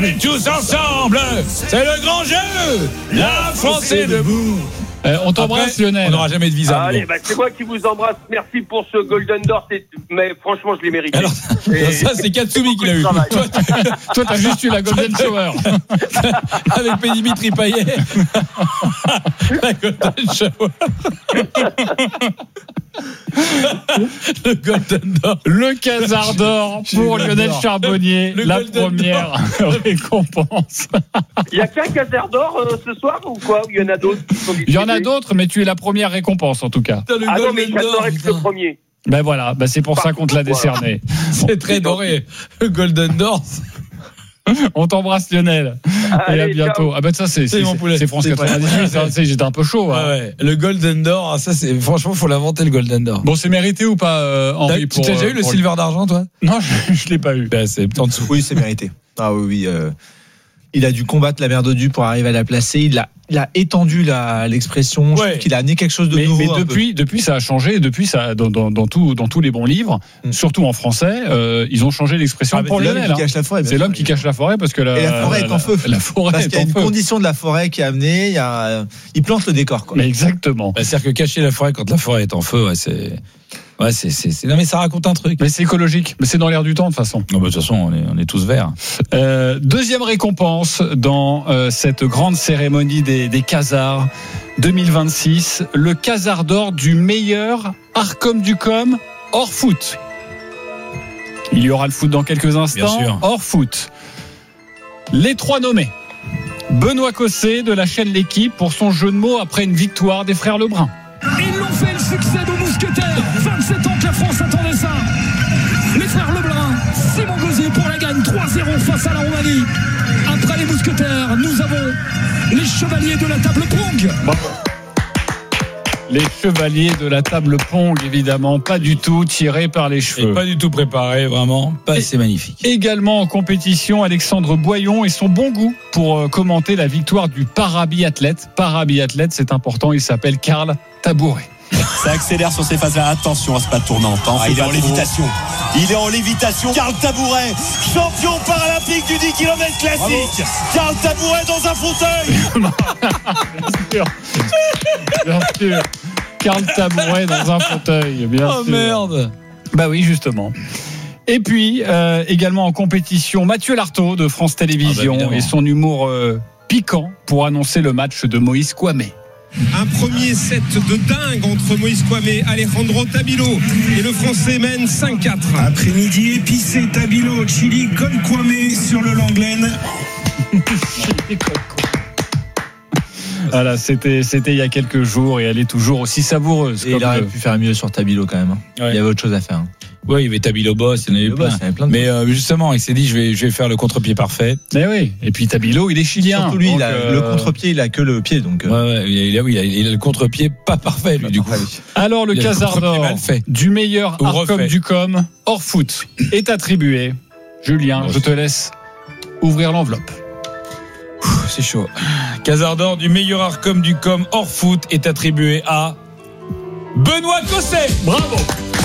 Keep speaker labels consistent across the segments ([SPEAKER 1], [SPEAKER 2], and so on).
[SPEAKER 1] Allez, tous ensemble, c'est le grand jeu. La France est debout.
[SPEAKER 2] On t'embrasse,
[SPEAKER 1] après,
[SPEAKER 2] Lionel.
[SPEAKER 1] On n'aura jamais de visa.
[SPEAKER 3] Allez, c'est moi qui vous embrasse. Merci pour ce Golden d'Or. Mais franchement, je l'ai mérité.
[SPEAKER 1] Alors, ça, c'est Katsumi qui l'a eu.
[SPEAKER 2] Toi, t'as juste eu la Golden Shower.
[SPEAKER 1] Avec Dimitri Payet. La Golden Shower. Le Golden d'Or.
[SPEAKER 2] Le Casar d'Or pour Lionel Charbonnier. La première récompense.
[SPEAKER 3] Il n'y a qu'un Casar d'Or ce soir ou quoi? Il y en a d'autres qui sont
[SPEAKER 2] Il y en a d'autres, mais tu es la première récompense en tout cas.
[SPEAKER 3] Ah non, mais j'adorais être le premier.
[SPEAKER 2] Ben voilà, c'est pour ça qu'on te l'a décerné.
[SPEAKER 1] C'est très doré. Le Golden d'Or.
[SPEAKER 2] On t'embrasse, Lionel.
[SPEAKER 3] Allez,
[SPEAKER 2] et à bientôt.
[SPEAKER 3] ciao.
[SPEAKER 2] Ça, c'est
[SPEAKER 1] mon poulet.
[SPEAKER 2] C'est France 98. J'étais un peu chaud. Hein.
[SPEAKER 1] Ouais. Le Golden d'Or, ça, franchement, faut l'inventer, le Golden d'Or.
[SPEAKER 2] Bon, c'est mérité ou pas, Henri?
[SPEAKER 1] Tu t'as déjà eu le Silver d'argent, toi?
[SPEAKER 2] Non, je l'ai pas eu.
[SPEAKER 1] C'est en dessous.
[SPEAKER 4] Oui, c'est mérité. Ah oui. Il a dû combattre la merde du pour arriver à la placer. Il a étendu l'expression. Je trouve qu'il a amené quelque chose de nouveau.
[SPEAKER 2] Mais depuis, ça a changé. Depuis, ça, dans tous les bons livres, surtout en français, ils ont changé l'expression pour Lionel. C'est l'homme qui cache la forêt parce que
[SPEAKER 4] la forêt est en feu.
[SPEAKER 2] La forêt
[SPEAKER 4] parce qu'il y a une condition de la forêt qui est amenée. Il plante le décor. Quoi.
[SPEAKER 2] Mais exactement.
[SPEAKER 1] C'est-à-dire que cacher la forêt quand la forêt est en feu, non, mais ça raconte un truc.
[SPEAKER 2] Mais c'est écologique. Mais c'est dans l'air du temps de toute façon.
[SPEAKER 1] De toute façon, on est tous verts.
[SPEAKER 2] Deuxième récompense dans cette grande cérémonie des Casars 2026, le Casar d'Or du meilleur Arcom du Com hors foot. Il y aura le foot dans quelques instants.
[SPEAKER 1] Bien sûr.
[SPEAKER 2] Hors foot. Les trois nommés. Benoît Cosset de la chaîne L'Équipe pour son jeu de mots après une victoire des frères Lebrun.
[SPEAKER 5] Ils l'ont fait, le succès de Mousquetaires. 27 ans que la France attendait ça. Les frères Lebrun, Simon Gauzy pour la gagne 3-0 face à la Roumanie. Après les Mousquetaires, nous avons les chevaliers de la table Pong.
[SPEAKER 2] Les chevaliers de la table Pong, évidemment, pas du tout tirés par les cheveux.
[SPEAKER 1] Et pas du tout préparé, vraiment. C'est magnifique.
[SPEAKER 2] Également en compétition, Alexandre Boyon et son bon goût pour commenter la victoire du parabiathlète. Parabiathlète, c'est important, il s'appelle Karl Tabouret.
[SPEAKER 6] Ça accélère sur ces phases-là. Attention à ce pas tournant. Il est en lévitation. Il est en lévitation. Karl Tabouret, champion paralympique du 10 km classique. Karl Tabouret dans un fauteuil.
[SPEAKER 2] Bien sûr. Karl Tabouret dans un fauteuil. Bien sûr.
[SPEAKER 1] Oh merde.
[SPEAKER 2] Bah oui, justement. Et puis, également en compétition, Mathieu Lartaud de France Télévisions et son humour piquant pour annoncer le match de Moïse Kouamé.
[SPEAKER 7] Un premier set de dingue entre Moïse Kouamé et Alejandro Tabilo. Et le Français mène 5-4.
[SPEAKER 8] Après-midi épicé, Tabilo, Chili comme Kouamé sur le Langlaine.
[SPEAKER 2] Voilà, c'était il y a quelques jours et elle est toujours aussi savoureuse.
[SPEAKER 4] Et il aurait pu faire mieux sur Tabilo quand même. Ouais. Il y avait autre chose à faire.
[SPEAKER 1] Oui, il y avait Tabilo Boss, il y en avait plein. Mais justement, il s'est dit, je vais faire le contre-pied parfait.
[SPEAKER 2] Mais oui. Et puis Tabilo, il est chilien.
[SPEAKER 4] Surtout lui, le contre-pied, il a que le pied, donc.
[SPEAKER 1] Il a le contre-pied pas parfait, lui, du coup.
[SPEAKER 2] Alors, le Casar d'Or du meilleur Arcom du Com hors foot est attribué. Julien, je te laisse ouvrir l'enveloppe.
[SPEAKER 1] C'est chaud. Casar d'Or du meilleur Arcom du Com hors foot est attribué à Benoît Cosset.
[SPEAKER 2] Bravo.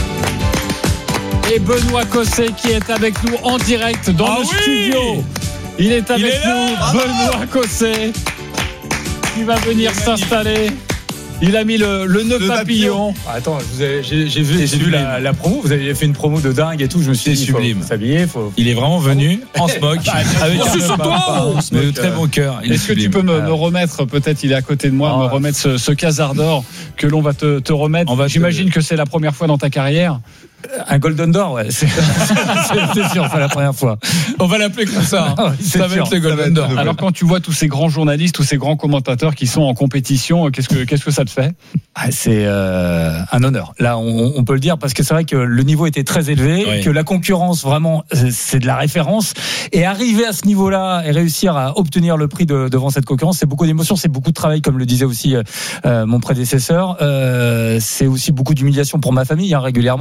[SPEAKER 2] Et Benoît Cosset qui est avec nous en direct dans le studio. Il est avec nous, Benoît Cosset, qui va venir s'installer. Il a mis le nœud papillon.
[SPEAKER 9] Attends, j'ai vu la promo. Vous avez fait une promo de dingue et tout. Je me suis dit,
[SPEAKER 1] sublime.
[SPEAKER 9] S'habiller.
[SPEAKER 1] Il est vraiment venu en smock. Avec
[SPEAKER 2] un
[SPEAKER 1] de très bon cœur.
[SPEAKER 2] Est-ce que tu peux me remettre, peut-être il est à côté de moi, me remettre ce Casar d'Or que l'on va te remettre. J'imagine que c'est la première fois dans ta carrière.
[SPEAKER 9] Un Golden d'Or, ouais. C'est sûr, c'est la première fois.
[SPEAKER 1] On va l'appeler comme ça. Ça va être le Golden d'Or.
[SPEAKER 2] Alors, quand tu vois tous ces grands journalistes, tous ces grands commentateurs qui sont en compétition, qu'est-ce que ça te fait?
[SPEAKER 9] C'est un honneur. Là, on peut le dire parce que c'est vrai que le niveau était très élevé, que la concurrence, vraiment, c'est de la référence. Et arriver à ce niveau-là et réussir à obtenir le prix devant cette concurrence, c'est beaucoup d'émotions, c'est beaucoup de travail, comme le disait aussi mon prédécesseur. C'est aussi beaucoup d'humiliation pour ma famille, régulièrement, quoi. Voilà.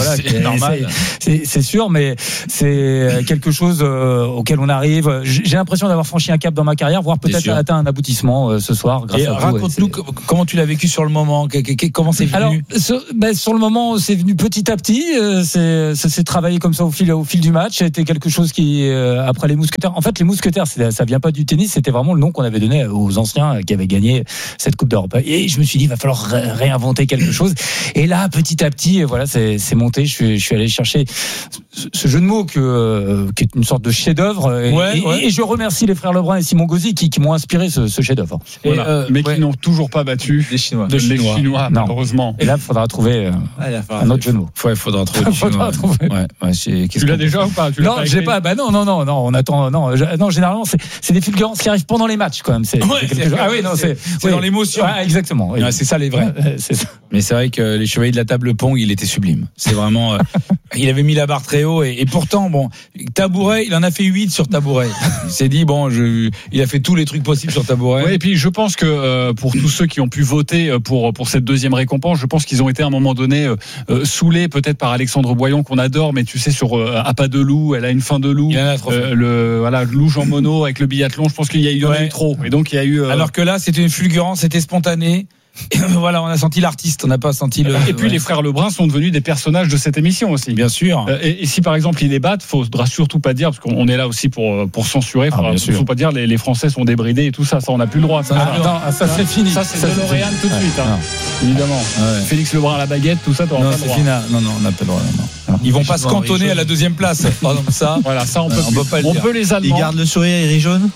[SPEAKER 9] voilà,
[SPEAKER 1] c'est normal.
[SPEAKER 9] C'est sûr, mais c'est quelque chose auquel on arrive. J'ai l'impression d'avoir franchi un cap dans ma carrière, voire peut-être atteint un aboutissement ce soir. Grâce à vous.
[SPEAKER 1] Raconte-nous comment tu l'as vécu sur le moment. Comment c'est venu?
[SPEAKER 9] Alors, sur le moment, c'est venu petit à petit. Ça s'est travaillé comme ça au fil du match. C'était quelque chose qui, après les Mousquetaires. En fait, les Mousquetaires, ça vient pas du tennis. C'était vraiment le nom qu'on avait donné aux anciens qui avaient gagné cette Coupe d'Europe. Et je me suis dit, il va falloir réinventer quelque chose. Et là, petit à petit, voilà, c'est monté. Je suis allé chercher ce jeu de mots qui est une sorte de chef-d'œuvre. Et je remercie les frères Lebrun et Simon Gauzy qui m'ont inspiré ce chef-d'œuvre.
[SPEAKER 2] Mais qui n'ont toujours pas battu
[SPEAKER 4] les Chinois.
[SPEAKER 2] Les Chinois, malheureusement.
[SPEAKER 9] Et là, il faudra trouver un autre jeu de mots.
[SPEAKER 1] Il faudra trouver.
[SPEAKER 2] Tu l'as déjà ou pas?
[SPEAKER 9] Non, j'ai pas. Bah non. On attend. Non, généralement, c'est des fulgurances qui arrivent pendant les matchs quand même. C'est
[SPEAKER 1] dans l'émotion.
[SPEAKER 9] Exactement.
[SPEAKER 1] Ouais, c'est ça les vrais.
[SPEAKER 9] C'est ça.
[SPEAKER 1] Mais c'est vrai que les Chevaliers de la Table Pong, il était sublime. C'est vraiment. Il avait mis la barre très haut et pourtant, tabouret, il en a fait 8 sur tabouret. Il s'est dit il a fait tous les trucs possibles sur tabouret.
[SPEAKER 2] Ouais, et puis je pense que pour tous ceux qui ont pu voter pour cette deuxième récompense, je pense qu'ils ont été à un moment donné saoulés peut-être par Alexandre Boyon qu'on adore, mais tu sais sur À pas de loup, elle a une fin de loup. Loup Jean Monod avec le biathlon, je pense qu'il y en a eu trop. Et donc il y a eu.
[SPEAKER 1] Alors que là, c'était une fulgurance, c'était spontané. Voilà, on a senti l'artiste, on n'a pas senti le.
[SPEAKER 2] Et puis les frères Lebrun sont devenus des personnages de cette émission aussi.
[SPEAKER 1] Bien sûr.
[SPEAKER 2] Et si par exemple ils débattent, faudra surtout pas dire, parce qu'on est là aussi pour censurer. Faut pas dire les Français sont débridés et tout ça. Ça on n'a plus le droit. Ça
[SPEAKER 9] c'est fini.
[SPEAKER 2] Ça c'est de L'Oréal tout de suite. Évidemment. Félix Lebrun à la baguette, tout ça.
[SPEAKER 1] Non, c'est fini. Non, on n'a pas le droit. Non. Ils vont pas se cantonner à la deuxième place. Par exemple, ça.
[SPEAKER 2] Voilà, ça on peut pas le
[SPEAKER 1] dire.
[SPEAKER 2] On peut les Allemands.
[SPEAKER 4] Ils gardent le sourire, ils rit jaune.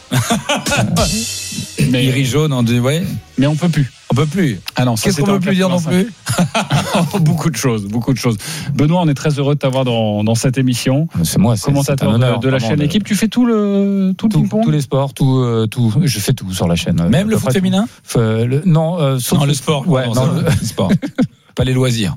[SPEAKER 1] Il rit jaune,
[SPEAKER 2] mais on peut plus.
[SPEAKER 1] On peut plus.
[SPEAKER 2] Ah non,
[SPEAKER 1] qu'est-ce qu'on peut plus dire non plus?
[SPEAKER 2] Beaucoup de choses. Benoît, on est très heureux de t'avoir dans cette émission.
[SPEAKER 9] C'est moi,
[SPEAKER 2] commentateur de la chaîne Équipe. Tu fais tout
[SPEAKER 9] tous les sports, tout. Je fais tout sur la chaîne.
[SPEAKER 1] Même le foot féminin?
[SPEAKER 9] Non, sauf
[SPEAKER 1] le sport.
[SPEAKER 9] Ouais,
[SPEAKER 1] le sport. Pas les loisirs.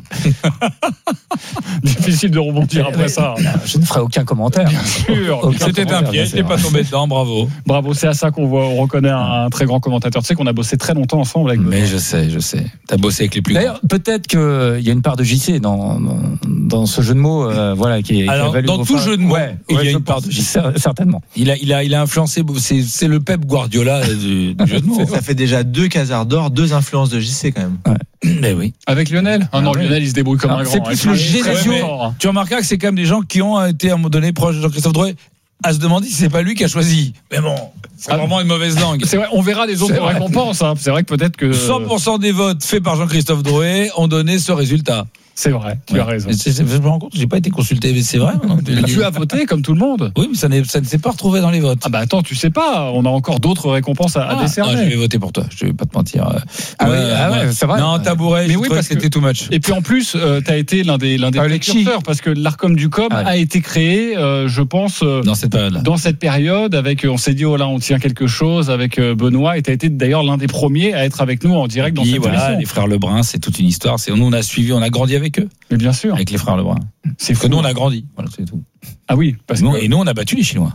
[SPEAKER 2] Difficile de rebondir après ça.
[SPEAKER 9] Je ne ferai aucun commentaire.
[SPEAKER 2] Bien sûr.
[SPEAKER 1] C'était un piège, je n'ai pas tombé dedans, bravo.
[SPEAKER 2] Bravo, c'est à ça qu'on reconnaît un très grand commentateur. Tu sais qu'on a bossé très longtemps ensemble avec
[SPEAKER 1] Mais je sais. T'as bossé avec les plus grands.
[SPEAKER 9] D'ailleurs, peut-être qu'il y a une part de JC dans ce jeu de mots,
[SPEAKER 1] Alors, dans tout jeu de mots, il y a une part de JC.
[SPEAKER 9] Certainement.
[SPEAKER 1] Il a influencé, c'est le Pep Guardiola du jeu de mots.
[SPEAKER 4] Ça fait déjà 2 Casards d'or, 2 influences de JC quand même.
[SPEAKER 9] Ouais.
[SPEAKER 1] Mais oui.
[SPEAKER 2] Avec Lionel? Lionel, il se débrouille comme un grand.
[SPEAKER 1] C'est plus le Genesio. Tu remarqueras que c'est quand même des gens qui ont été à un moment donné proches de Jean-Christophe Drouet à se demander si c'est pas lui qui a choisi. Mais bon, c'est vraiment une mauvaise langue.
[SPEAKER 2] C'est vrai, on verra les autres récompenses. C'est vrai que peut-être que
[SPEAKER 1] 100% des votes faits par Jean-Christophe Drouet ont donné ce résultat.
[SPEAKER 2] C'est vrai, tu as raison.
[SPEAKER 1] Je me rends compte, j'ai pas été consulté, mais c'est vrai.
[SPEAKER 2] Tu as voté comme tout le monde.
[SPEAKER 1] Oui, mais ça ne s'est pas retrouvé dans les votes.
[SPEAKER 2] Ah bah attends, tu sais pas, on a encore d'autres récompenses à décerner.
[SPEAKER 1] Je vais voter pour toi, je vais pas te mentir.
[SPEAKER 9] C'est vrai.
[SPEAKER 1] Non, tabouret,
[SPEAKER 2] mais oui, parce que
[SPEAKER 1] c'était too much.
[SPEAKER 2] Et puis en plus, tu as été l'un des précurseurs parce que l'Arcom du Com a été créé, je pense,
[SPEAKER 1] dans cette période-là.
[SPEAKER 2] Dans cette période, avec, on s'est dit, oh là, on tient quelque chose avec Benoît, et tu as été d'ailleurs l'un des premiers à être avec nous en direct dans cette émission.
[SPEAKER 1] Les frères Lebrun, c'est toute une histoire. Nous, on a suivi, on a grandi avec eux.
[SPEAKER 2] Mais bien sûr.
[SPEAKER 1] Avec les frères Lebrun.
[SPEAKER 2] C'est fou.
[SPEAKER 1] Que nous, on a grandi. Voilà, c'est tout.
[SPEAKER 2] Ah oui, parce que.
[SPEAKER 1] Et nous, on a battu les Chinois.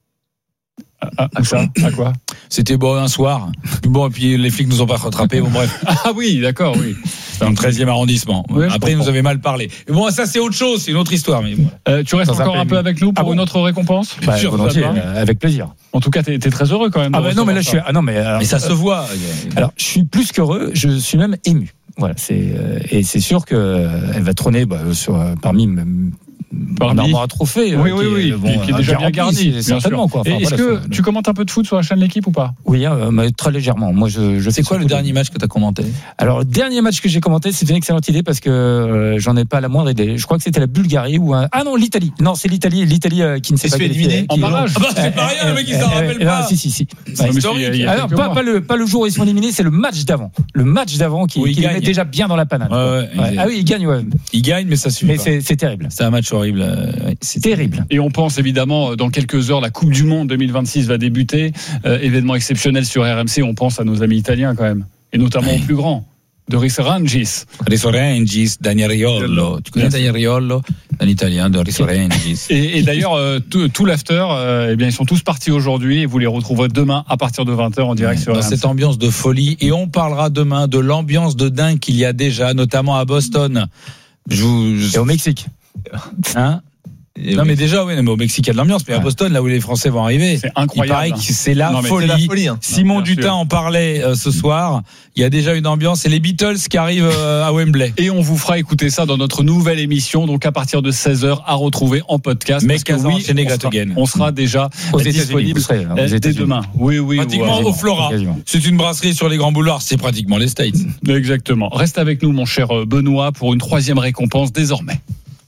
[SPEAKER 2] À quoi?
[SPEAKER 1] C'était un soir. Et puis les flics nous ont pas rattrapés. Bref.
[SPEAKER 2] Ah oui, d'accord, oui.
[SPEAKER 1] Dans le 13e arrondissement. Oui, après, ils nous avaient mal parlé. Mais ça, c'est autre chose. C'est une autre histoire. Mais
[SPEAKER 2] tu restes encore un peu avec nous pour une autre récompense?
[SPEAKER 9] Avec plaisir.
[SPEAKER 2] En tout cas, t'es très heureux quand même.
[SPEAKER 1] Mais ça se voit.
[SPEAKER 9] Alors, je suis plus qu'heureux. Je suis même ému. Voilà, et c'est sûr que elle va trôner parmi un armoire à trophées.
[SPEAKER 2] Qui est déjà bien garni,
[SPEAKER 9] certainement.
[SPEAKER 2] Est-ce que tu commentes un peu de foot sur la chaîne L'Équipe ou pas?
[SPEAKER 9] Oui, mais très légèrement. Moi,
[SPEAKER 1] c'est quoi le dernier match que tu as commenté?
[SPEAKER 9] Alors, le dernier match que j'ai commenté, c'est une excellente idée parce que j'en ai pas la moindre idée. Je crois que c'était la Bulgarie ou l'Italie. Non, c'est l'Italie qui ne s'est pas qualifiée.
[SPEAKER 2] En barrage.
[SPEAKER 1] C'est pas rien, le mec, il s'en rappelle pas.
[SPEAKER 9] Si.
[SPEAKER 1] Alors,
[SPEAKER 9] pas le jour où ils sont éliminés, c'est le match d'avant. Le match d'avant qui les met déjà bien dans la panade. Ah oui, il gagne.
[SPEAKER 1] Il gagne, mais ça suffit.
[SPEAKER 9] Mais c'est terrible.
[SPEAKER 1] C'est un match horrible.
[SPEAKER 9] C'est terrible.
[SPEAKER 2] Et on pense évidemment, dans quelques heures, la Coupe du Monde 2026 va débuter. Événement exceptionnel sur RMC. On pense à nos amis italiens quand même. Et notamment aux plus grands. De Risorangis.
[SPEAKER 1] Daniel Riolo. Tu connais Daniel Riolo? Un italien de Risorangis.
[SPEAKER 2] Et d'ailleurs, tout l'after, ils sont tous partis aujourd'hui et vous les retrouverez demain à partir de 20h en direct sur RMC.
[SPEAKER 1] Dans cette ambiance de folie. Et on parlera demain de l'ambiance de dingue qu'il y a déjà, notamment à Boston.
[SPEAKER 9] Et au Mexique.
[SPEAKER 1] Hein? Non mais déjà mais au Mexique il y a de l'ambiance, mais à Boston là où les Français vont arriver,
[SPEAKER 2] c'est incroyable.
[SPEAKER 1] Il paraît que c'est la folie.
[SPEAKER 4] C'est la folie, hein.
[SPEAKER 1] Simon Dutin en parlait ce soir. Il y a déjà une ambiance. C'est les Beatles qui arrivent à Wembley.
[SPEAKER 2] Et on vous fera écouter ça dans notre nouvelle émission, donc à partir de 16h à retrouver en podcast.
[SPEAKER 1] Mais
[SPEAKER 2] on sera déjà disponible dès demain. Oui,
[SPEAKER 1] pratiquement au Flora. C'est une brasserie sur les grands boulevards. C'est pratiquement les States.
[SPEAKER 2] Exactement. Reste avec nous, mon cher Benoît, pour une 3e récompense désormais.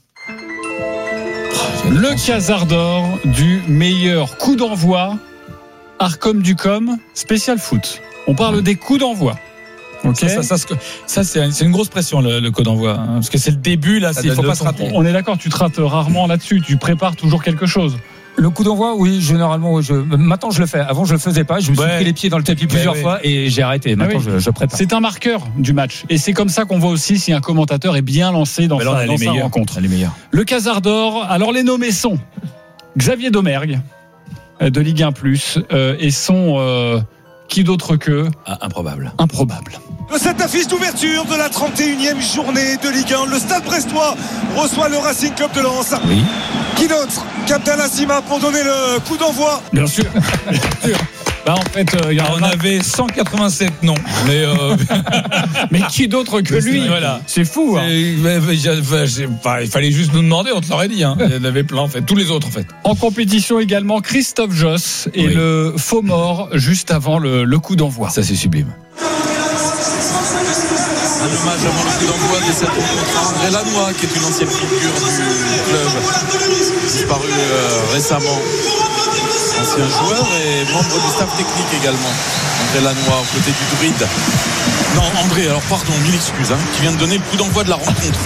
[SPEAKER 2] Le Casar d'or du meilleur coup d'envoi Arcom Ducom spécial foot. On parle des coups d'envoi.
[SPEAKER 1] Okay. Ça c'est une grosse pression le coup d'envoi, hein, parce que c'est le début là. Il faut pas se rater.
[SPEAKER 2] On est d'accord, tu te rates rarement là-dessus. Tu prépares toujours quelque chose.
[SPEAKER 9] Le coup d'envoi, oui, généralement, maintenant je le fais. Avant, je le faisais pas. Je me suis pris les pieds dans le tapis plusieurs fois et j'ai arrêté. Maintenant, je prépare.
[SPEAKER 2] C'est un marqueur du match. Et c'est comme ça qu'on voit aussi si un commentateur est bien lancé dans sa rencontre. Le Casar d'or. Alors, les nommés sont Xavier Domergue, de Ligue 1+, et sont qui d'autre que
[SPEAKER 1] improbable.
[SPEAKER 6] De cette affiche d'ouverture de la 31e journée de Ligue 1, le Stade Brestois reçoit le Racing Club de Lens.
[SPEAKER 1] Oui.
[SPEAKER 6] Qui d'autre qu'Abdallah Sima pour donner le coup d'envoi?
[SPEAKER 2] Bien sûr. Bah en fait,
[SPEAKER 1] on avait 187 noms,
[SPEAKER 2] mais qui d'autre que lui?
[SPEAKER 1] Voilà.
[SPEAKER 2] C'est fou. Hein.
[SPEAKER 1] Il fallait juste nous demander, on te l'aurait dit. Hein. Il y en avait plein, en fait, tous les autres, en fait.
[SPEAKER 2] En compétition également, Christophe Josse et le faux mort juste avant le coup d'envoi.
[SPEAKER 1] Ça, c'est sublime.
[SPEAKER 10] Un hommage avant le coup d'envoi de cette rencontre à André Lannoy, qui est une ancienne figure du club, disparu récemment. Ancien joueur et membre du staff technique également. André Lannoy, aux côtés du Druide. Non, André, alors pardon, mille excuses, qui vient de donner le coup d'envoi de la rencontre.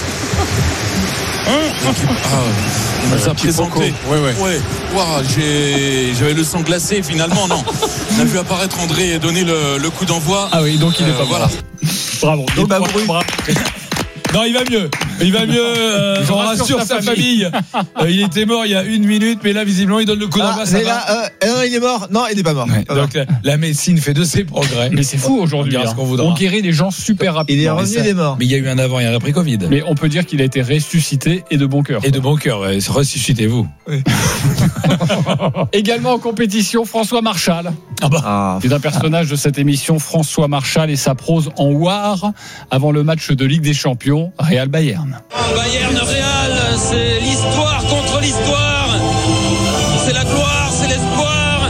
[SPEAKER 10] On nous a présenté. Ouais. J'avais le sang glacé finalement. Non, on a vu apparaître André et donner le coup d'envoi.
[SPEAKER 2] Ah oui, donc il est pas voilà. Bravo.
[SPEAKER 1] Donc, non, il va mieux. J'en rassure sa famille. Il était mort il y a 1 minute, mais là, visiblement, il donne le coup d'envoi.
[SPEAKER 4] Non, il est mort. Non, il n'est pas mort.
[SPEAKER 1] Ouais, donc, la médecine fait de ses progrès.
[SPEAKER 2] Mais c'est fou aujourd'hui. On guérit les gens super rapidement.
[SPEAKER 4] Il est revenu, il est mort.
[SPEAKER 1] Mais il y a eu un avant et un après Covid.
[SPEAKER 2] Mais on peut dire qu'il a été ressuscité et de bon cœur.
[SPEAKER 1] Ressuscitez-vous. Oui.
[SPEAKER 2] Également en compétition, François Marchal. C'est un personnage de cette émission, François Marchal, et sa prose en war avant le match de Ligue des Champions, Real Bayern.
[SPEAKER 11] Bayern Real, c'est l'histoire contre l'histoire. C'est la gloire, c'est l'espoir.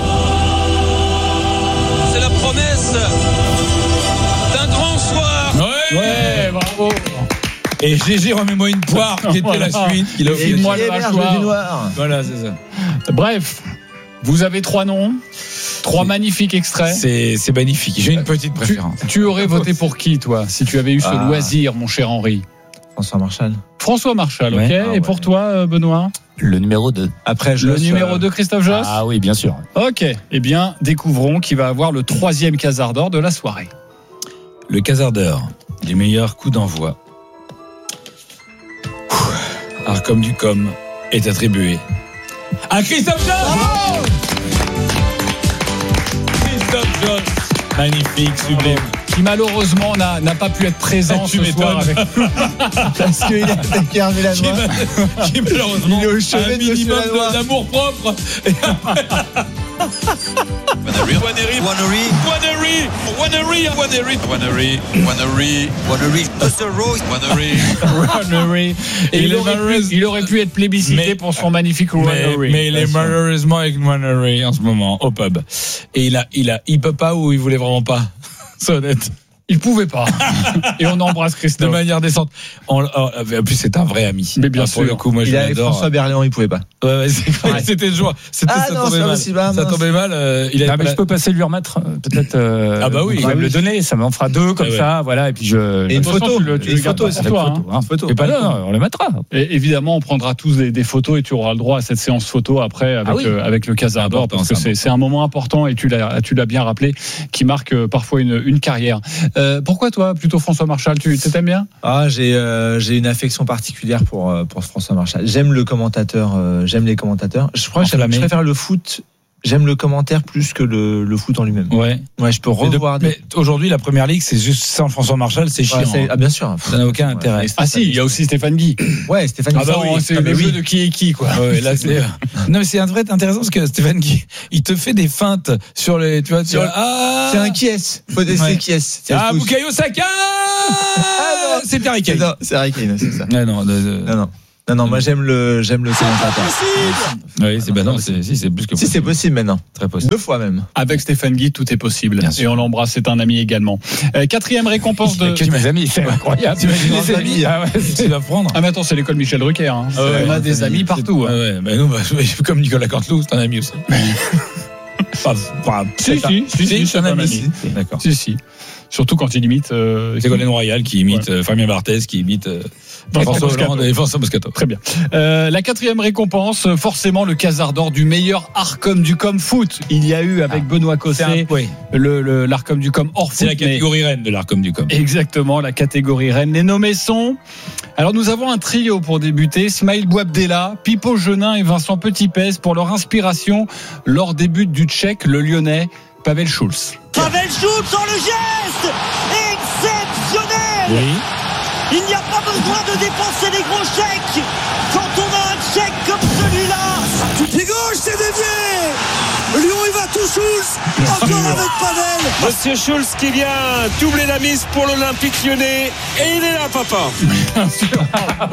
[SPEAKER 11] C'est la promesse d'un grand soir.
[SPEAKER 2] Ouais, bravo.
[SPEAKER 1] Et GG, remets-moi une poire qui était la suite.
[SPEAKER 2] Et moi le mâchoire.
[SPEAKER 1] Voilà, c'est ça.
[SPEAKER 2] Bref, vous avez 3 noms. 3 magnifiques extraits.
[SPEAKER 1] C'est magnifique. J'ai une petite préférence.
[SPEAKER 2] Tu aurais voté pour qui, toi, si tu avais eu ce loisir, mon cher Henri?
[SPEAKER 4] François Marchal.
[SPEAKER 2] François Marchal, ok. Et pour toi, Benoît?
[SPEAKER 9] Le numéro 2.
[SPEAKER 4] Après,
[SPEAKER 2] le numéro 2, Christophe Josse?
[SPEAKER 9] Ah oui, bien sûr.
[SPEAKER 2] Ok. Eh bien, découvrons qui va avoir le 3e Casar d'or de la soirée.
[SPEAKER 1] Le Casar d'or, les meilleurs coups d'envoi. Arcom Ducom est attribué à Christophe Josse. Christophe Josse, magnifique, sublime.
[SPEAKER 2] Qui malheureusement n'a pas pu être présent ce soir avec nous.
[SPEAKER 4] Parce qu'il a attaqué Hervé Lannoy.
[SPEAKER 1] Qui malheureusement
[SPEAKER 4] il est au chevet
[SPEAKER 1] un minimum d'amour propre.
[SPEAKER 2] Il aurait pu être plébiscité pour son magnifique Wannery.
[SPEAKER 1] Mais il est malheureusement avec Wannery en ce moment au pub. Et il peut pas ou il voulait vraiment pas. C'est honnête.
[SPEAKER 2] Il pouvait pas. Et on embrasse Christophe.
[SPEAKER 1] De manière décente. En plus, c'est un vrai ami.
[SPEAKER 2] Mais bien sûr.
[SPEAKER 1] Pour le coup, moi, je l'adore.
[SPEAKER 4] François Berléand, il pouvait pas.
[SPEAKER 1] Ouais, c'était le joie. Ça tombait mal.
[SPEAKER 9] Mais je peux passer lui remettre, peut-être.
[SPEAKER 1] Ah bah oui.
[SPEAKER 9] Il va me le donner. Ça m'en fera 2 comme ça. Voilà. Et puis
[SPEAKER 4] et une photo.
[SPEAKER 2] Une photo, c'est toi.
[SPEAKER 9] Et pas là, on le mettra.
[SPEAKER 2] Et évidemment, on prendra tous des photos et tu auras le droit à cette séance photo après avec le Casar d'or parce que c'est un moment important et tu l'as bien rappelé qui marque parfois une carrière. Pourquoi toi, plutôt François Marchal, tu t'aimes bien?
[SPEAKER 4] J'ai une affection particulière pour François Marchal. J'aime le commentateur, j'aime les commentateurs. Je crois que je préfère le foot j'aime le commentaire plus que le foot en lui-même.
[SPEAKER 1] Ouais,
[SPEAKER 4] je peux revoir.
[SPEAKER 1] Mais aujourd'hui, la première ligue, c'est juste sans François Marshall, c'est chiant.
[SPEAKER 4] Bien sûr.
[SPEAKER 1] Ça n'a aucun intérêt.
[SPEAKER 2] Ah si, il y a aussi Stéphane Guy.
[SPEAKER 4] Ouais, Stéphane Guy.
[SPEAKER 2] C'est le jeu de qui est qui, quoi.
[SPEAKER 1] Ouais, là, c'est. Non, mais c'est intéressant parce que Stéphane Guy, il te fait des feintes sur les. Tu vois, c'est
[SPEAKER 4] un qui est. Faut essayer qui est.
[SPEAKER 1] Bukayo Saka. C'est Harry Kane.
[SPEAKER 4] Non, c'est Harry Kane, c'est ça.
[SPEAKER 1] Non,
[SPEAKER 4] moi j'aime le commentateur.
[SPEAKER 1] Oui, c'est plus que possible.
[SPEAKER 4] Si c'est possible maintenant.
[SPEAKER 1] Très possible.
[SPEAKER 4] 2 fois même.
[SPEAKER 2] Avec Stéphane Guy, tout est possible. Et on l'embrasse, c'est un ami également. 4e récompense de.
[SPEAKER 9] Mes amis, c'est incroyable.
[SPEAKER 1] Les amis, tu vas prendre.
[SPEAKER 2] Ah mais attends, c'est l'école Michel Drucker. Hein. On a des amis partout.
[SPEAKER 1] Ouais, mais nous, comme Nicolas Canteloup, c'est un ami aussi.
[SPEAKER 2] Si, c'est un ami.
[SPEAKER 1] D'accord.
[SPEAKER 2] Si. Surtout quand il imite.
[SPEAKER 1] Ségolène Royal qui imite Fabien Barthez, qui imite François Hollande et François Moscato.
[SPEAKER 2] Très bien. La 4e récompense, forcément le Casar d'or du meilleur Arcom du Com foot. Il y a eu avec Benoît Cosset l'Arcom du Com hors foot.
[SPEAKER 1] C'est la catégorie reine de l'Arcom du Com.
[SPEAKER 2] Exactement, la catégorie reine. Les nommés sont. Alors nous avons un trio pour débuter, Smaïl Bouabdella, Pipo Genin et Vincent Petitpez pour leur inspiration lors des buts du Tchèque, le Lyonnais Pavel Schulz.
[SPEAKER 6] Pavel Schulz dans le geste exceptionnel.
[SPEAKER 1] Oui.
[SPEAKER 6] Il n'y a pas besoin de dépenser les gros chèques quand on a un chèque comme celui-là. Pied gauche, c'est dévié. Lyon, il va tout Schulz. Encore avec Pavel.
[SPEAKER 3] Monsieur Schulz qui vient doubler la mise pour l'Olympique Lyonnais. Et il est là, papa.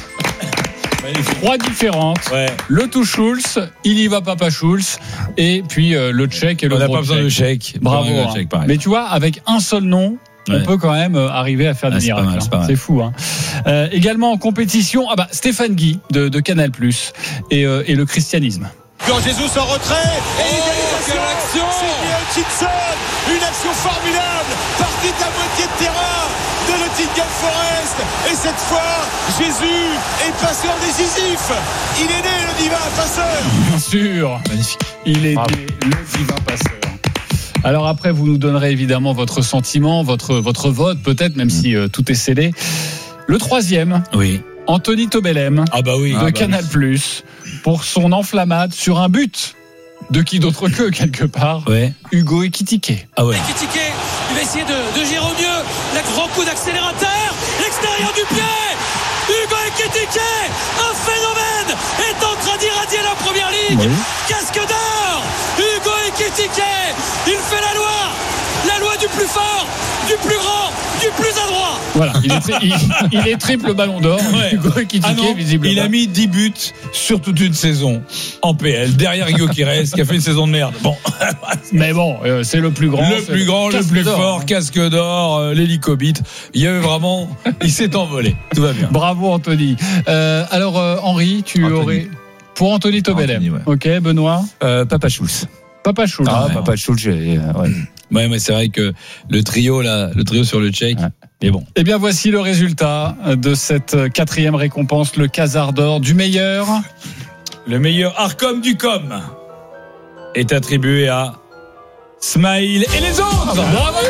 [SPEAKER 2] 3 différentes.
[SPEAKER 1] Ouais.
[SPEAKER 2] Le tout Schulz, il y va papa Schulz, et puis le Tchèque et le
[SPEAKER 1] On n'a
[SPEAKER 2] gros
[SPEAKER 1] pas besoin de chèque.
[SPEAKER 2] Bravo. Mais tu vois, avec un seul nom, on peut quand même arriver à faire des miracles. C'est fou. Également en compétition, Stéphane Guy de Canal+, et le christianisme.
[SPEAKER 6] Quand Jesus en retrait, et l'égalisation, c'est Hutchinson, une action formidable, partie de la moitié de terrain de Nottingham Forest, et cette fois, Jésus est passeur décisif. Il est né le divin passeur.
[SPEAKER 2] Bien sûr, magnifique. Il est né le divin passeur. Alors après, vous nous donnerez évidemment votre sentiment, votre vote peut-être, même si tout est scellé. Le 3e.
[SPEAKER 1] Oui.
[SPEAKER 2] Anthony Tobelem de Canal+, pour son enflammade sur un but de qui d'autre que, quelque part, Hugo Ekitike.
[SPEAKER 11] Ekitike, il va essayer de gérer au mieux, le grand coup d'accélérateur, l'extérieur du pied, Hugo Ekitike, un phénomène, est en train d'irradier la première ligue, casque d'or, Hugo Ekitike, il fait la loi du plus fort, du plus grand, du plus adroit.
[SPEAKER 2] Voilà, il est triple ballon d'or. Hugo Ekitike, visiblement.
[SPEAKER 1] Il a mis 10 buts sur toute une saison en PL, derrière Hugo Quirez, qui a fait une saison de merde. Bon.
[SPEAKER 2] Mais bon, c'est le plus grand.
[SPEAKER 1] Le plus fort, casque d'or, l'hélicobite. Il y avait vraiment, il s'est envolé. Tout va bien.
[SPEAKER 2] Bravo, Anthony. Alors, Henri, aurais. Pour Anthony Tobelem. Ok, Benoît.
[SPEAKER 9] Papa Schulz.
[SPEAKER 2] Papa Schulz.
[SPEAKER 9] Papa Schulz,
[SPEAKER 1] Ouais, mais c'est vrai que le trio sur le Tchèque. Mais bon.
[SPEAKER 2] Eh bien, voici le résultat de cette 4e récompense, le Casar d'or du meilleur.
[SPEAKER 1] Le meilleur Arcom du Com est attribué à Smaïl et les autres.
[SPEAKER 2] Bravo.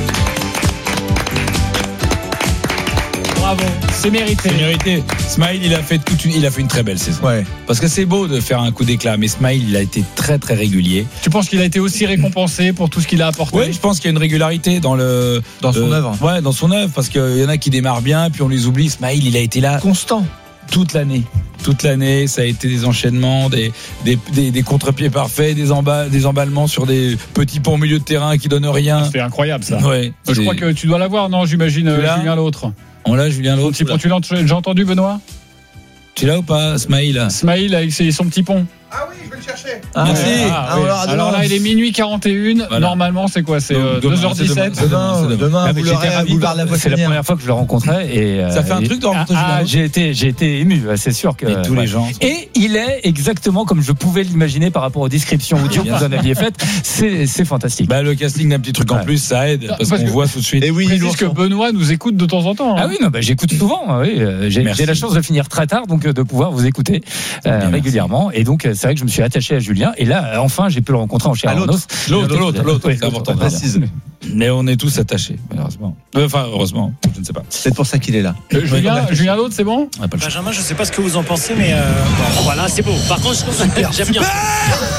[SPEAKER 2] Bravo, c'est mérité.
[SPEAKER 1] Smaïl, il a fait une très belle saison.
[SPEAKER 4] Ouais.
[SPEAKER 1] Parce que c'est beau de faire un coup d'éclat, mais Smaïl, il a été très très régulier.
[SPEAKER 2] Tu penses qu'il a été aussi récompensé pour tout ce qu'il a apporté?
[SPEAKER 1] Oui, je pense qu'il y a une régularité dans
[SPEAKER 4] son œuvre.
[SPEAKER 1] Ouais, dans son œuvre, parce qu'il y en a qui démarrent bien, puis on les oublie. Smaïl, il a été là
[SPEAKER 4] constant
[SPEAKER 1] toute l'année. Toute l'année, ça a été des enchaînements, des contre-pieds parfaits, des emballements sur des petits ponts au milieu de terrain qui donnent rien.
[SPEAKER 2] C'est incroyable ça.
[SPEAKER 1] Ouais,
[SPEAKER 2] je crois que tu dois l'avoir, non? J'imagine Julien l'autre.
[SPEAKER 1] On l'a, Julien l'autre.
[SPEAKER 2] Tu l'as déjà entendu, Benoît?
[SPEAKER 1] Tu l'as ou pas, Smaïl?
[SPEAKER 2] Smaïl avec son petit pont.
[SPEAKER 8] Ah oui, je vais le chercher.
[SPEAKER 1] Merci.
[SPEAKER 2] Oui. Alors là, il est minuit 41. Voilà. Normalement, c'est quoi? C'est 2h17.
[SPEAKER 4] Demain, vous l'aurez à boulevard de la Poissonnière.
[SPEAKER 9] C'est la première fois que je le rencontrais. Et,
[SPEAKER 1] ça fait un truc de rencontrer Julien.
[SPEAKER 9] J'ai été ému, c'est sûr que.
[SPEAKER 1] Et tous les gens.
[SPEAKER 9] Et il est exactement comme je pouvais l'imaginer par rapport aux descriptions audio que vous en aviez faites. C'est fantastique.
[SPEAKER 1] Le casting d'un petit truc en plus, ça aide. Parce qu'on voit tout de suite.
[SPEAKER 4] Et oui,
[SPEAKER 2] il que Benoît nous écoute de temps en temps.
[SPEAKER 9] Ah oui, j'écoute souvent. Oui. J'ai la chance de finir très tard, donc de pouvoir vous écouter régulièrement. Et donc, c'est vrai que je me suis attaché à Julien, et là enfin j'ai pu le rencontrer en chair et en os.
[SPEAKER 1] L'autre, c'est important de préciser. Mais on est tous attachés, malheureusement. Enfin, heureusement, je ne sais pas.
[SPEAKER 4] C'est pour ça qu'il est là.
[SPEAKER 2] Julien l'autre, c'est bon?
[SPEAKER 12] Benjamin, je ne sais pas ce que vous en pensez, mais voilà, c'est beau. Par contre, j'aime bien.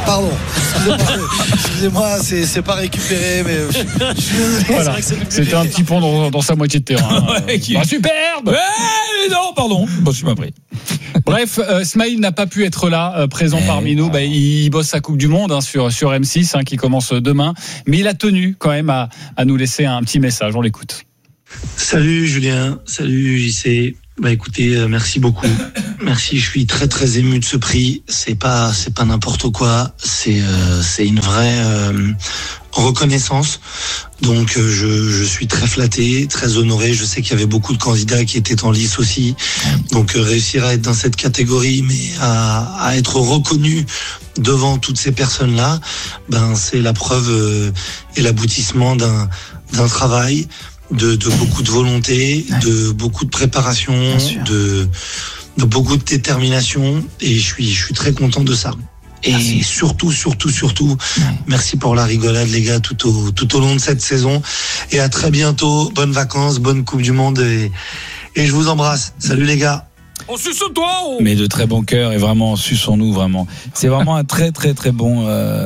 [SPEAKER 12] Pardon. Excusez-moi, c'est pas récupéré, mais je suis désolé.
[SPEAKER 2] Voilà. C'était un petit pont dans sa moitié de terrain. Superbe.
[SPEAKER 1] Non, pardon. Bon, je suis pas pris.
[SPEAKER 2] Bref, Smaïl n'a pas pu être là, présent parmi nous. Il bosse sa Coupe du Monde sur M6 qui commence demain. Mais il a tenu quand même à nous laisser un petit message. On l'écoute.
[SPEAKER 13] Salut Julien, salut JC. Écoutez, merci beaucoup. Merci, je suis très très ému de ce prix. C'est pas n'importe quoi. C'est une vraie reconnaissance. Donc je suis très flatté, très honoré. Je sais qu'il y avait beaucoup de candidats qui étaient en lice aussi. Donc réussir à être dans cette catégorie, mais à être reconnu devant toutes ces personnes-là, c'est la preuve et l'aboutissement d'un travail. De beaucoup de volonté, de beaucoup de préparation, de beaucoup de détermination, et je suis très content de ça. Et surtout, merci pour la rigolade les gars tout au long de cette saison, et à très bientôt. Bonnes vacances, bonne Coupe du Monde, et je vous embrasse. Salut les gars.
[SPEAKER 1] On suce toi. Mais de très bon cœur, et vraiment suçons-nous vraiment. C'est vraiment un très très très bon.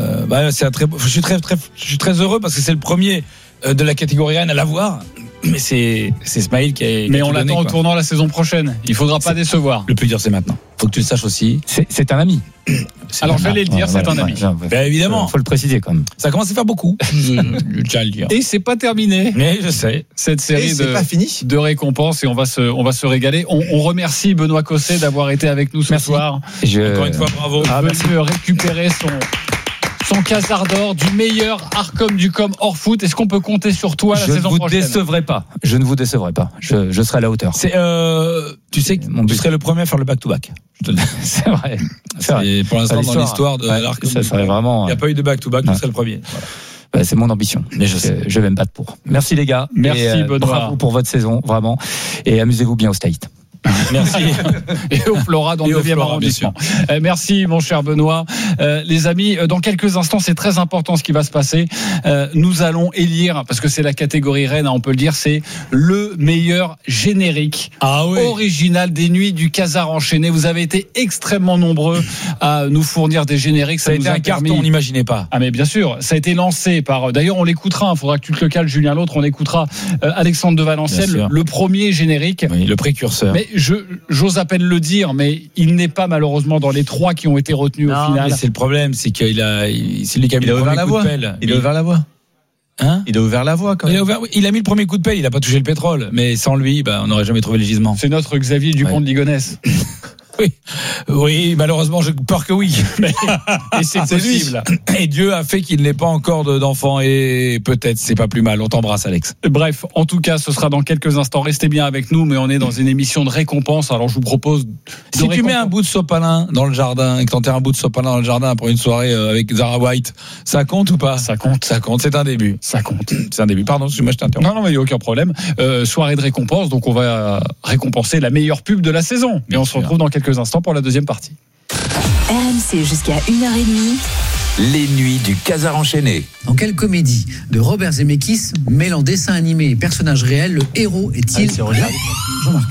[SPEAKER 1] Je suis très heureux parce que c'est le premier de la catégorie Rennes à l'avoir. Mais c'est Smaïl qui a.
[SPEAKER 2] Mais on l'attend au tournant la saison prochaine. Il faudra pas décevoir.
[SPEAKER 1] Le plus dur, c'est maintenant. Faut que tu le saches aussi.
[SPEAKER 9] C'est un ami.
[SPEAKER 2] Alors j'allais le dire, c'est un ami.
[SPEAKER 1] Évidemment.
[SPEAKER 9] Faut le préciser quand même.
[SPEAKER 1] Ça commence à faire beaucoup. Je tiens à le dire.
[SPEAKER 2] Et c'est pas terminé.
[SPEAKER 1] Mais je sais.
[SPEAKER 2] Cette série de récompenses, et on va se régaler. On remercie Benoît Cosset d'avoir été avec nous ce soir.
[SPEAKER 1] Encore une fois, bravo.
[SPEAKER 2] Venu récupérer son Casar d'or du meilleur Arcom du Com hors foot. Est-ce qu'on peut compter sur toi la saison prochaine?
[SPEAKER 9] Je ne vous décevrai pas. Je serai à la hauteur.
[SPEAKER 1] Tu sais que tu serais le premier à faire le back-to-back.
[SPEAKER 9] C'est vrai.
[SPEAKER 1] Pour l'instant, dans l'histoire de l'Arcom,
[SPEAKER 9] ça serait vraiment.
[SPEAKER 1] Il n'y a pas eu de back-to-back. Tu serais le premier. Voilà.
[SPEAKER 9] C'est mon ambition. Mais je vais me battre pour. Merci les gars.
[SPEAKER 2] Merci Benoît.
[SPEAKER 9] Bravo pour votre saison, vraiment. Et amusez-vous bien au Staït.
[SPEAKER 2] Merci. Et au Flora dans le 9e arrondissement. Merci mon cher Benoît. Les amis, dans quelques instants, c'est très important ce qui va se passer. Nous allons élire, parce que c'est la catégorie Rennes, on peut le dire, c'est le meilleur générique original des Nuits du Casar enchaîné. Vous avez été extrêmement nombreux à nous fournir des génériques.
[SPEAKER 1] Ça a été un carton, on n'imaginait pas.
[SPEAKER 2] Ah mais bien sûr, ça a été lancé par. D'ailleurs, on l'écoutera. Il faudra que tu te le cales, Julien. L'autre, on écoutera Alexandre de Valenciennes, le premier génétique.
[SPEAKER 1] Oui, le précurseur.
[SPEAKER 2] Mais j'ose à peine le dire, mais il n'est pas malheureusement dans les 3 qui ont été retenus au final.
[SPEAKER 1] Mais c'est le problème, c'est qu'il c'est lui qui a mis le premier coup de pelle.
[SPEAKER 4] Il a ouvert la voie. Il a ouvert la voie quand même.
[SPEAKER 1] Il a mis le premier coup de pelle, il n'a pas touché le pétrole. Mais sans lui, on n'aurait jamais trouvé le gisement.
[SPEAKER 2] C'est notre Xavier Dupont de Ligonnès.
[SPEAKER 1] Oui, malheureusement, j'ai peur que oui.
[SPEAKER 2] Et c'est possible.
[SPEAKER 1] Et Dieu a fait qu'il n'ait pas encore d'enfants, et peut-être c'est pas plus mal. On t'embrasse, Alex.
[SPEAKER 2] Bref, en tout cas, ce sera dans quelques instants. Restez bien avec nous, mais on est dans une émission de récompense. Alors je vous propose.
[SPEAKER 1] Si tu mets un bout de sopalin dans le jardin et que t'enterres un bout de sopalin dans le jardin pour une soirée avec Zara White, ça compte ou pas?
[SPEAKER 2] Ça compte.
[SPEAKER 1] C'est un début.
[SPEAKER 2] Ça compte.
[SPEAKER 1] C'est un début. Pardon, moi je t'interromps.
[SPEAKER 2] Non, mais il n'y a aucun problème. Soirée de récompense, donc on va récompenser la meilleure pub de la saison. Et on se retrouve dans quelques instants pour la deuxième partie.
[SPEAKER 14] RMC jusqu'à 1h30.
[SPEAKER 15] Les Nuits du Casar enchaîné.
[SPEAKER 16] Dans quelle comédie de Robert Zemeckis, mêlant dessin animé et personnages réels, le héros est-il
[SPEAKER 17] Jean-Marc.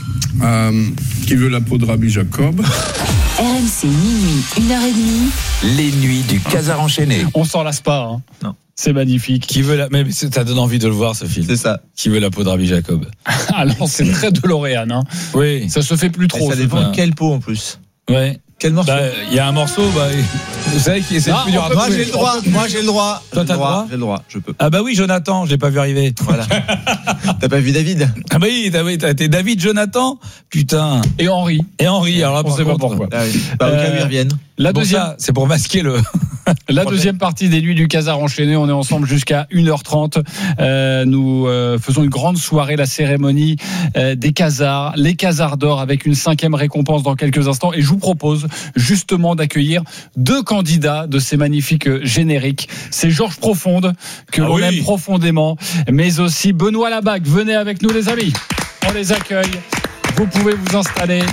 [SPEAKER 17] Qui veut la peau de Rabbi Jacob?
[SPEAKER 14] RMC minuit, 1h30.
[SPEAKER 15] Les Nuits du Casar enchaîné.
[SPEAKER 2] On s'en lasse pas.
[SPEAKER 4] Non.
[SPEAKER 2] C'est magnifique.
[SPEAKER 1] Qui veut mais ça donne envie de le voir, ce film.
[SPEAKER 4] C'est ça.
[SPEAKER 1] Qui veut la peau de Rabbi Jacob?
[SPEAKER 2] Alors c'est très DeLorean.
[SPEAKER 1] Oui.
[SPEAKER 2] Ça se fait plus trop.
[SPEAKER 4] Et ça dépend de quelle peau en plus.
[SPEAKER 1] Ouais.
[SPEAKER 4] Quel morceau?
[SPEAKER 1] Il y a un morceau, vous savez qui est le plus dur à trouver.
[SPEAKER 4] Moi j'ai le droit.
[SPEAKER 1] Toi t'as le droit?
[SPEAKER 4] J'ai le droit, je peux.
[SPEAKER 1] Ah bah oui, Jonathan, je l'ai pas vu arriver.
[SPEAKER 4] Voilà. T'as pas vu David?
[SPEAKER 1] Ah bah oui, t'as été David, Jonathan, putain.
[SPEAKER 2] Et Henri.
[SPEAKER 1] Alors là,
[SPEAKER 2] on sait pas pourquoi.
[SPEAKER 4] Ah oui. Au cas où ils reviennent.
[SPEAKER 2] La deuxième,
[SPEAKER 1] c'est pour masquer
[SPEAKER 2] la deuxième partie des Nuits du Casar enchaîné. On est ensemble jusqu'à 1h30. Nous faisons une grande soirée, la cérémonie des Casars, les Casars d'or, avec une 5e récompense dans quelques instants. Et je vous propose justement d'accueillir 2 candidats de ces magnifiques génériques. C'est Georges Profonde, que l'on aime profondément, mais aussi Benoît Labac. Venez avec nous les amis. On les accueille. Vous pouvez vous installer.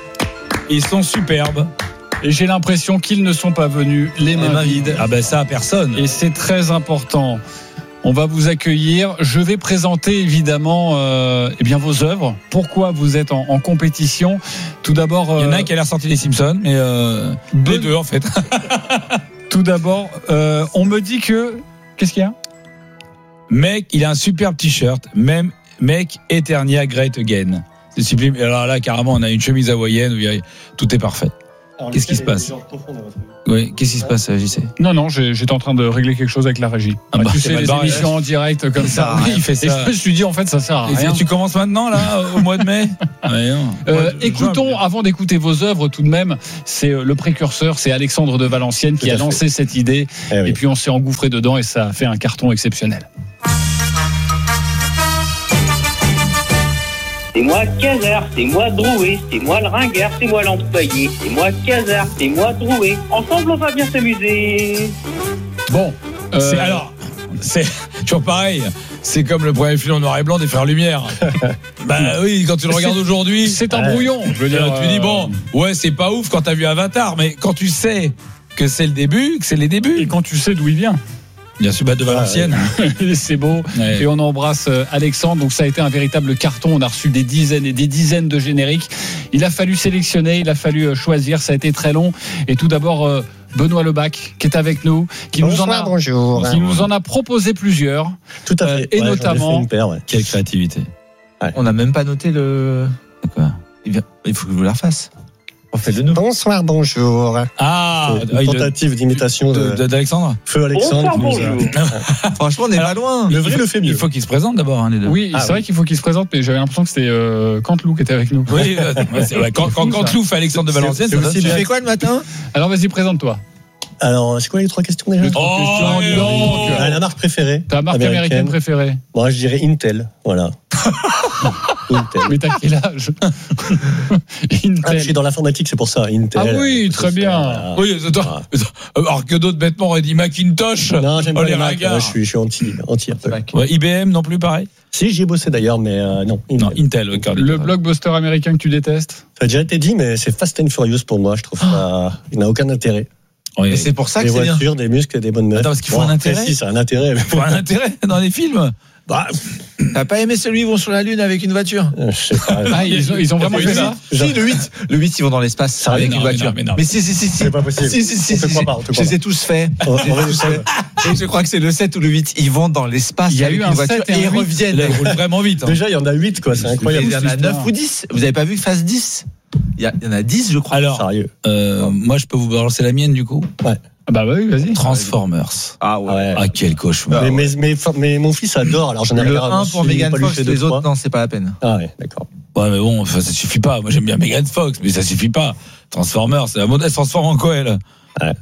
[SPEAKER 1] Ils sont superbes.
[SPEAKER 2] Et j'ai l'impression qu'ils ne sont pas venus les mains vides.
[SPEAKER 1] Ah ben ça, personne.
[SPEAKER 2] Et c'est très important. On va vous accueillir. Je vais présenter évidemment vos œuvres. Pourquoi vous êtes en compétition? Tout d'abord,
[SPEAKER 1] il y en a un qui a l'air sorti des Simpsons, mais les deux en fait.
[SPEAKER 2] Tout d'abord, on me dit que... Qu'est-ce qu'il y a ?
[SPEAKER 1] Mec, il a un superbe t-shirt. Même mec, Eternia Great Again. C'est sublime. Alors là, carrément, on a une chemise hawaïenne où tout est parfait. Qu'est-ce qui se passe ? Oui, qu'est-ce qui se passe, JC ?
[SPEAKER 2] Non, j'étais en train de régler quelque chose avec la régie. Tu sais, les émissions en direct comme ça.
[SPEAKER 1] Oui, il fait ça.
[SPEAKER 2] Et je me suis dit, en fait, ça sert à rien.
[SPEAKER 1] Et tu commences maintenant, là, au mois de mai ?
[SPEAKER 2] Écoutons, avant d'écouter vos œuvres, tout de même, c'est le précurseur, c'est Alexandre de Valenciennes qui a lancé cette idée. Et puis on s'est engouffré dedans et ça a fait un carton exceptionnel.
[SPEAKER 18] C'est moi Casar, c'est moi Drouet, c'est moi le ringard, c'est moi l'employé, c'est moi Casar, c'est moi Drouet. Ensemble, on va bien s'amuser.
[SPEAKER 2] Bon,
[SPEAKER 1] c'est toujours pareil. C'est comme le premier film en noir et blanc des Frères Lumière. Bah oui, quand tu le regardes aujourd'hui,
[SPEAKER 2] c'est un brouillon. Je veux dire,
[SPEAKER 1] tu dis bon, ouais, c'est pas ouf quand t'as vu Avatar, mais quand tu sais que c'est le début, que c'est les débuts,
[SPEAKER 2] et quand tu sais d'où il vient.
[SPEAKER 1] Bien sûr, de Valenciennes.
[SPEAKER 2] C'est beau. Ouais. Et on embrasse Alexandre. Donc ça a été un véritable carton. On a reçu des dizaines et des dizaines de génériques. Il a fallu sélectionner, il a fallu choisir. Ça a été très long. Et tout d'abord, Benoît Lebac, qui est avec nous, qui nous en a proposé plusieurs.
[SPEAKER 19] Tout à fait.
[SPEAKER 2] Et notamment,
[SPEAKER 1] quelle créativité.
[SPEAKER 4] Ouais. On n'a même pas noté le. Quoi ? Il faut que je vous la refasse. On fait de nous.
[SPEAKER 19] Bonsoir, bonjour. Une tentative d'imitation
[SPEAKER 1] d'Alexandre.
[SPEAKER 19] Feu Alexandre.
[SPEAKER 18] Bonjour.
[SPEAKER 4] Franchement, on n'est pas loin.
[SPEAKER 19] Le vrai le fait mieux.
[SPEAKER 1] Il faut qu'il se présente d'abord, les deux.
[SPEAKER 2] Oui, c'est vrai qu'il faut qu'il se présente, mais j'avais l'impression que c'était Canteloup qui était avec nous.
[SPEAKER 1] Oui, quand Canteloup fait Alexandre de Valenciennes,
[SPEAKER 4] tu fais quoi le matin ?
[SPEAKER 2] Alors vas-y, présente-toi.
[SPEAKER 19] Alors, c'est quoi les 3 questions déjà ? La marque préférée.
[SPEAKER 2] Ta marque américaine préférée ?
[SPEAKER 19] Moi, je dirais Intel. Voilà.
[SPEAKER 2] Intel. Mais t'as quel âge ?
[SPEAKER 19] Intel. Je suis dans l'informatique, c'est pour ça. Intel.
[SPEAKER 2] Ah oui, très bien.
[SPEAKER 1] Oui, alors que d'autres bêtement auraient dit Macintosh.
[SPEAKER 19] Non, j'aime pas les Mac. Je suis anti
[SPEAKER 1] ouais, IBM non plus, pareil.
[SPEAKER 19] Si, j'y ai bossé d'ailleurs, mais non.
[SPEAKER 1] Intel.
[SPEAKER 2] Le blockbuster américain que tu détestes ?
[SPEAKER 19] Ça a déjà été dit, mais c'est Fast and Furious pour moi. Je trouve ça, il n'a aucun intérêt.
[SPEAKER 4] Et c'est pour ça que
[SPEAKER 19] c'est
[SPEAKER 4] bien.
[SPEAKER 19] Des voitures, des muscles et des bonnes meufs.
[SPEAKER 1] Attends, parce qu'il faut un intérêt.
[SPEAKER 19] Si, c'est un intérêt.
[SPEAKER 1] Il faut un intérêt dans les films.
[SPEAKER 4] Bah, t'as pas aimé celui où ils vont sur la Lune avec une voiture ?
[SPEAKER 19] Je sais pas.
[SPEAKER 2] Ah, ils ont vraiment fait ça ?
[SPEAKER 4] Si, le 8, ils vont dans l'espace avec une voiture.
[SPEAKER 1] Mais
[SPEAKER 4] si.
[SPEAKER 19] C'est pas possible.
[SPEAKER 4] Si. Je les ai tous faits. Et je crois que c'est le 7 ou le 8. Ils vont dans l'espace avec une voiture et ils reviennent.
[SPEAKER 1] Ils roulent vraiment vite.
[SPEAKER 19] Déjà, il y en a 8, quoi. C'est incroyable.
[SPEAKER 4] Il y en a 9 ou 10. Vous avez pas vu Phase 10 ? Il y en a 10, je crois.
[SPEAKER 1] Alors,
[SPEAKER 19] sérieux.
[SPEAKER 1] Moi, je peux vous balancer la mienne, du coup ?
[SPEAKER 19] Ouais.
[SPEAKER 2] Bah oui, vas-y.
[SPEAKER 1] Transformers.
[SPEAKER 19] Ah ouais.
[SPEAKER 1] Ah, quel cauchemar.
[SPEAKER 19] Mais mon fils adore, alors j'en ai
[SPEAKER 4] le 1 pour Megan Fox, les autres, non, c'est pas la peine.
[SPEAKER 19] Ah ouais, d'accord.
[SPEAKER 1] Ouais, mais bon, ça suffit pas. Moi, j'aime bien Megan Fox, mais ça suffit pas. Transformers, elle se transforme en quoi, elle ?
[SPEAKER 19] Ouais.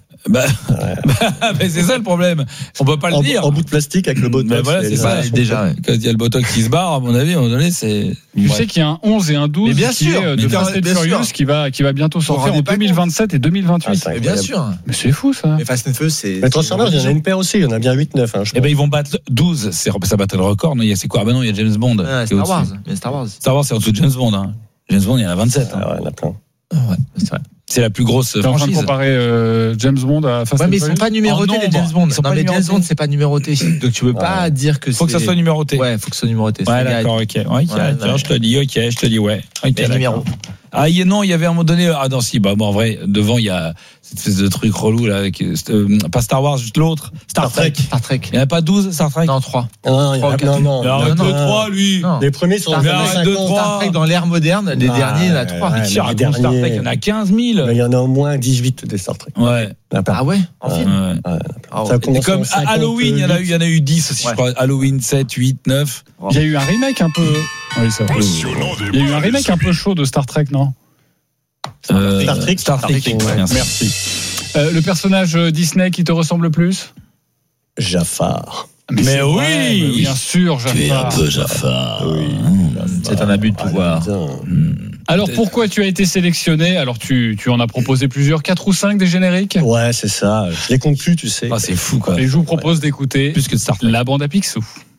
[SPEAKER 1] Mais c'est ça le problème. On peut pas le dire.
[SPEAKER 19] En bout de plastique avec le botox.
[SPEAKER 1] Mais voilà, c'est ça. Déjà, quand il y a le botox qui se barre, à mon avis, à un moment donné, c'est.
[SPEAKER 2] Tu sais qu'il y a un 11 et un 12
[SPEAKER 4] bien sûr,
[SPEAKER 2] de Fast and Furious qui va bientôt sortir en 2027 et 2028.
[SPEAKER 4] Mais bien sûr.
[SPEAKER 2] Mais c'est fou ça.
[SPEAKER 4] Mais Fast and Furious, c'est.
[SPEAKER 19] Mais Transformers, il y en a une paire aussi. Il y en a bien 8-9.
[SPEAKER 1] Eh ben ils vont battre 12. Ça battre le record. Non, c'est quoi ? Ah ben non, il y a James Bond.
[SPEAKER 4] Star Wars.
[SPEAKER 1] Star Wars, c'est en dessous de James Bond. James Bond, il y en a 27.
[SPEAKER 19] Ouais, il y en a plein.
[SPEAKER 1] Ouais, c'est vrai. C'est la plus grosse franchise.
[SPEAKER 2] T'es en train de comparer James Bond à Fast and Furious.
[SPEAKER 4] Mais ils sont pas numérotés les James Bond. Non, mais James Bond c'est pas numéroté. Donc tu peux pas dire que
[SPEAKER 1] faut que ça soit numéroté.
[SPEAKER 4] Ouais, faut que ce soit numéroté.
[SPEAKER 1] Ouais, d'accord, ok. Je te le dis, ok, je te dis ouais.
[SPEAKER 4] Ok, numéro.
[SPEAKER 1] Ah non, il y avait un moment donné. Ah non, si, bah bon, en vrai, devant il y a cette espèce de truc relou là, avec, pas Star Wars, juste l'autre, Star Trek.
[SPEAKER 4] Il
[SPEAKER 1] n'y en a pas 12 Star Trek ?
[SPEAKER 4] Non, 3.
[SPEAKER 19] Non.
[SPEAKER 1] Arrête 2-3 lui.
[SPEAKER 19] Les premiers sont
[SPEAKER 4] Star Trek dans l'ère moderne, les derniers, il y en a 3.
[SPEAKER 1] Star Trek, il y en a 15 000.
[SPEAKER 19] Il y en a au moins 18 des Star Trek.
[SPEAKER 1] Ouais.
[SPEAKER 4] Ah ouais, en film.
[SPEAKER 1] Et comme Halloween, il y en a eu 10 aussi, je crois. Halloween 7, 8, 9.
[SPEAKER 2] Il y a eu un remake un peu. Oui, ça. Il y a eu un remake un peu chaud de Star Trek, non ?
[SPEAKER 19] Star Trek.
[SPEAKER 2] Merci. Le personnage Disney qui te ressemble le plus ?
[SPEAKER 19] Jafar.
[SPEAKER 1] Mais oui,
[SPEAKER 2] bien sûr, Jafar.
[SPEAKER 1] Tu es un peu Jafar.
[SPEAKER 19] Oui.
[SPEAKER 4] C'est un abus de pouvoir.
[SPEAKER 2] Alors pourquoi tu as été sélectionné ? Alors tu en as proposé plusieurs, 4 ou 5 des génériques ?
[SPEAKER 19] Ouais, c'est ça. Je les compte plus, tu sais.
[SPEAKER 1] Ah, c'est fou quoi.
[SPEAKER 2] Et je vous propose d'écouter
[SPEAKER 1] plus que Star Trek.
[SPEAKER 2] La bande à Picsou.